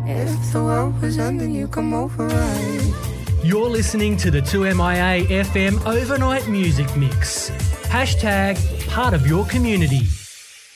If the world was ending, you come over, right? You're listening to the 2MIA FM Overnight Music Mix. # part of your community.